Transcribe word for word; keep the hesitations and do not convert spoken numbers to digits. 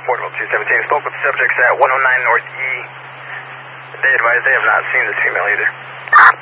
Portable two seventeen. Spoke with the subjects at one oh nine North E. They advise they have not seen this female either.